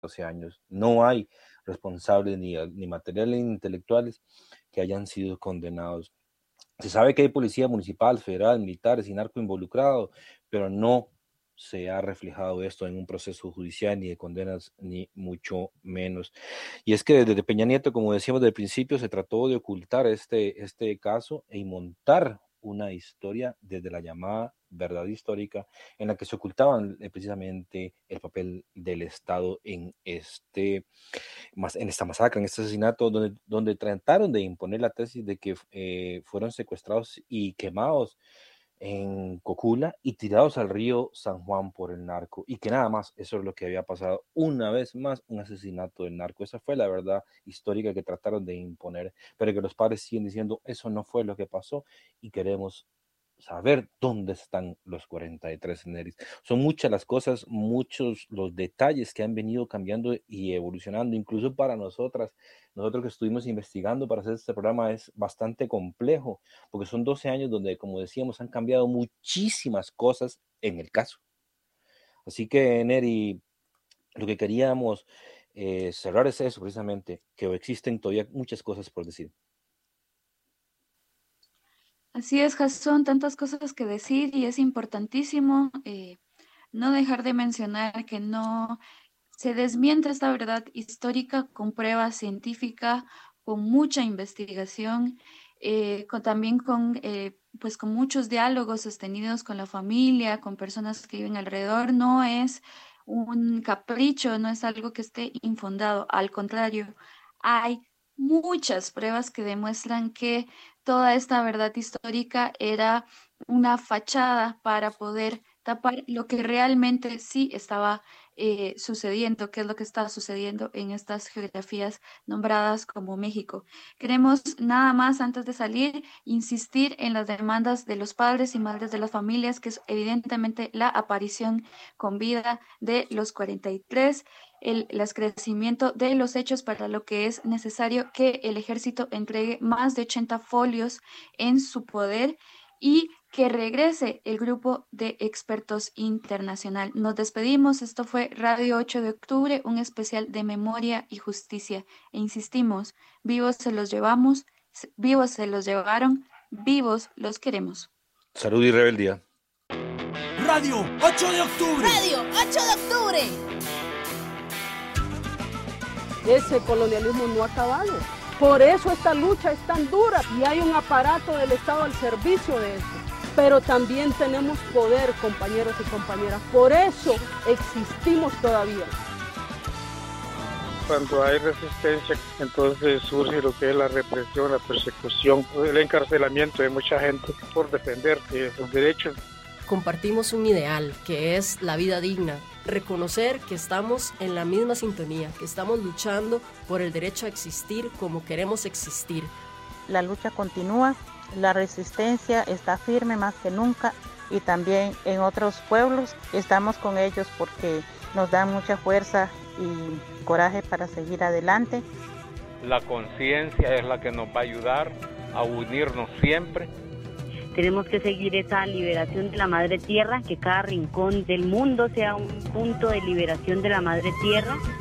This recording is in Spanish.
12 años. No hay responsables ni materiales ni intelectuales que hayan sido condenados. Se sabe que hay policía municipal, federal, militares y narco involucrados, pero no se ha reflejado esto en un proceso judicial ni de condenas, ni mucho menos. Y es que desde Peña Nieto, como decíamos desde el principio, se trató de ocultar este caso y montar una historia desde la llamada verdad histórica en la que se ocultaban precisamente el papel del Estado en esta masacre, en este asesinato, donde trataron de imponer la tesis de que fueron secuestrados y quemados en Cocula y tirados al río San Juan por el narco, y que nada más eso es lo que había pasado. Una vez más, un asesinato del narco. Esa fue la verdad histórica que trataron de imponer, pero que los padres siguen diciendo eso no fue lo que pasó y queremos saber dónde están los 43 Neris. Son muchas las cosas, muchos los detalles que han venido cambiando y evolucionando, incluso para nosotros que estuvimos investigando para hacer este programa. Es bastante complejo, porque son 12 años donde, como decíamos, han cambiado muchísimas cosas en el caso. Así que, Neri, lo que queríamos cerrar es eso, precisamente, que existen todavía muchas cosas por decir. Así es, Jason, tantas cosas que decir y es importantísimo no dejar de mencionar que no se desmiente esta verdad histórica con prueba científica, con mucha investigación, también pues con muchos diálogos sostenidos con la familia, con personas que viven alrededor. No es un capricho, no es algo que esté infundado. Al contrario, hay muchas pruebas que demuestran que toda esta verdad histórica era una fachada para poder tapar lo que realmente sí estaba sucediendo, qué es lo que está sucediendo en estas geografías nombradas como México. Queremos nada más, antes de salir, insistir en las demandas de los padres y madres de las familias, que es evidentemente la aparición con vida de los 43, el esclarecimiento de los hechos, para lo que es necesario que el ejército entregue más de 80 folios en su poder y que regrese el grupo de expertos internacional. Nos despedimos. Esto fue Radio 8 de Octubre, un especial de memoria y justicia. E insistimos, vivos se los llevamos, vivos se los llevaron, vivos los queremos. Salud y rebeldía. Radio 8 de Octubre. Radio 8 de Octubre. Ese colonialismo no ha acabado. Por eso esta lucha es tan dura y hay un aparato del Estado al servicio de eso. Pero también tenemos poder, compañeros y compañeras. Por eso existimos todavía. Cuando hay resistencia, entonces surge lo que es la represión, la persecución, el encarcelamiento de mucha gente por defender sus derechos. Compartimos un ideal, que es la vida digna. Reconocer que estamos en la misma sintonía, que estamos luchando por el derecho a existir como queremos existir. La lucha continúa, la resistencia está firme más que nunca, y también en otros pueblos estamos con ellos porque nos dan mucha fuerza y coraje para seguir adelante. La conciencia es la que nos va a ayudar a unirnos siempre. Tenemos que seguir esa liberación de la madre tierra, que cada rincón del mundo sea un punto de liberación de la madre tierra.